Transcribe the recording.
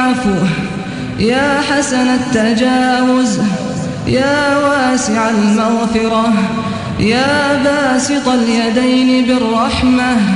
العفو يا حسن التجاوز يا واسع المغفرة يا باسط اليدين بالرحمة